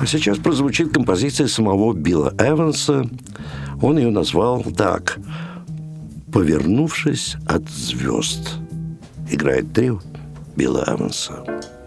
А сейчас прозвучит композиция самого Билла Эванса. Он ее назвал так: «Повернувшись от звезд». Играет трио Билла Эванса.